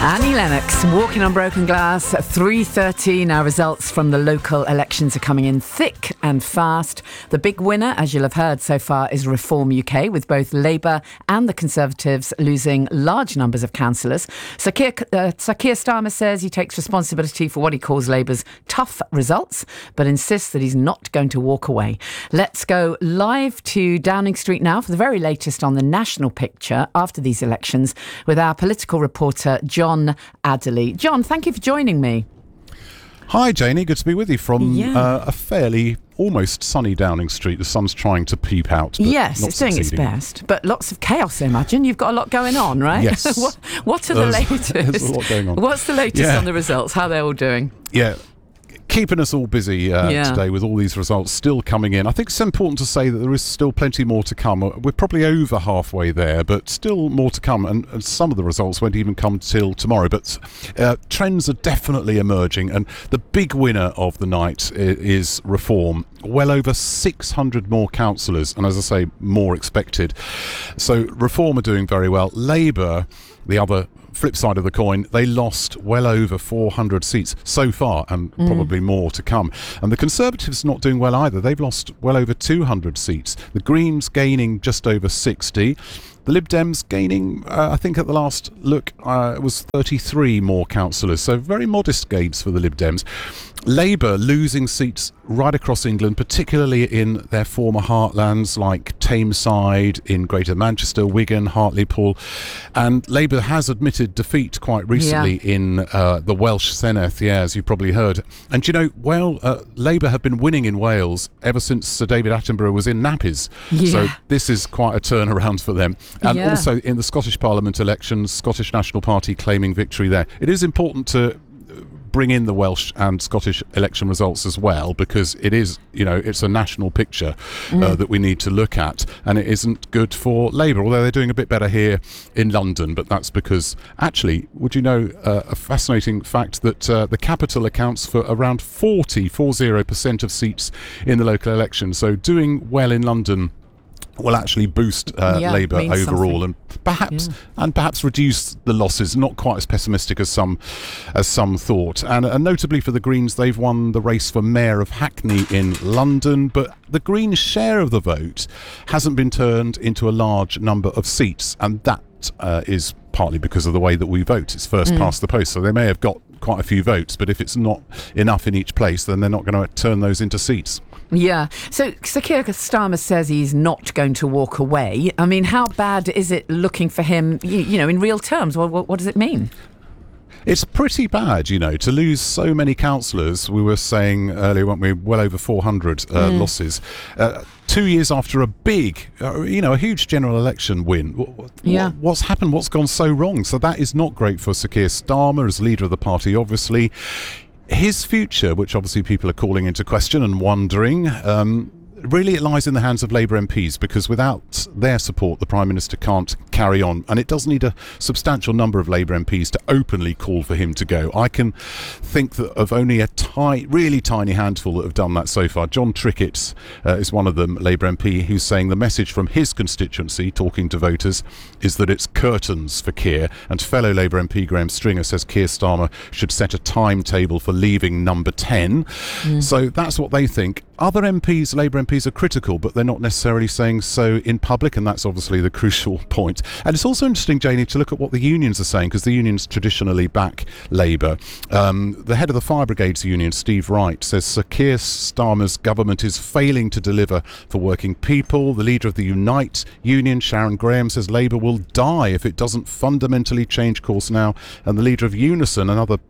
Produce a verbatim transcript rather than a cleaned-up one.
Annie Lennox, Walking on Broken Glass, three thirteen. Our results from the local elections are coming in thick and fast. The big winner, as you'll have heard so far, is Reform U K, with both Labour and the Conservatives losing large numbers of councillors. Sir Keir, uh, Sir Keir Starmer says he takes responsibility for what he calls Labour's tough results, but insists that he's not going to walk away. Let's go live to Downing Street now for the very latest on the national picture after these elections with our political reporter, John John Adderley. John, thank you for joining me. Hi, Janie. Good to be with you from yeah. uh, a fairly almost sunny Downing Street. The sun's trying to peep out. But yes, not it's doing its best. But lots of chaos, I imagine. You've got a lot going on, right? Yes. what, what are the there's, latest? There's a lot going on. What's the latest yeah. on the results? How they're all doing? Yeah. Keeping us all busy uh, yeah. today with all these results still coming in. I think it's important to say that there is still plenty more to come. We're probably over halfway there, but still more to come. And, and some of the results won't even come till tomorrow. But uh, trends are definitely emerging. And the big winner of the night is Reform. Well over six hundred more councillors. And as I say, more expected. So Reform are doing very well. Labour, the other flip side of the coin, they lost well over four hundred seats so far, and mm. probably more to come. And the Conservatives not doing well either. They've lost well over two hundred seats. The Greens gaining just over sixty. The Lib Dems gaining, uh, I think at the last look, uh, it was thirty-three more councillors. So very modest gains for the Lib Dems. Labour losing seats right across England, particularly in their former heartlands like Tameside, in Greater Manchester, Wigan, Hartlepool. And Labour has admitted defeat quite recently yeah. in uh, the Welsh Senedd, yeah, as you've probably heard. And you know, well, uh, Labour have been winning in Wales ever since Sir David Attenborough was in nappies. Yeah. So this is quite a turnaround for them. And yeah. also in the Scottish Parliament elections, Scottish National Party claiming victory there. It is important to bring in the Welsh and Scottish election results as well, because it is, you know, it's a national picture uh, mm. that we need to look at, and it isn't good for Labour, although they're doing a bit better here in London. But that's because, actually, would you know uh, a fascinating fact that uh, the capital accounts for around forty percent of seats in the local election. So doing well in London will actually boost uh, yeah, Labour overall, something. and perhaps yeah. and perhaps reduce the losses. Not quite as pessimistic as some as some thought. And, and notably for the Greens, they've won the race for Mayor of Hackney in London, but the Greens' share of the vote hasn't been turned into a large number of seats, and that uh, is partly because of the way that we vote. It's first mm. past the post, so they may have got quite a few votes, but if it's not enough in each place, then they're not going to turn those into seats. Yeah. So Sir Keir Starmer says he's not going to walk away. I mean, how bad is it looking for him, you, you know, in real terms? What, what, what does it mean? It's pretty bad, you know, to lose so many councillors. We were saying earlier, weren't we, well over four hundred uh, mm. losses. Uh, two years after a big, uh, you know, a huge general election win. What, yeah. What's happened? What's gone so wrong? So that is not great for Sir Keir Starmer as leader of the party, obviously. His future, which obviously people are calling into question and wondering, um, really it lies in the hands of Labour M Ps, because without their support the Prime Minister can't carry on, and it does need a substantial number of Labour M Ps to openly call for him to go. I can think that of only a tiny, really tiny handful that have done that so far. John Trickett uh, is one of them, Labour M P, who's saying the message from his constituency, talking to voters, is that it's curtains for Keir, and fellow Labour M P Graham Stringer says Keir Starmer should set a timetable for leaving number ten. Mm. So that's what they think. Other M Ps, Labour M Ps, are critical, but they're not necessarily saying so in public, and that's obviously the crucial point. And it's also interesting, Janie, to look at what the unions are saying, because the unions traditionally back Labour. Um, the head of the Fire Brigades Union, Steve Wright, says Sir Keir Starmer's government is failing to deliver for working people. The leader of the Unite Union, Sharon Graham, says Labour will die if it doesn't fundamentally change course now. And the leader of Unison, another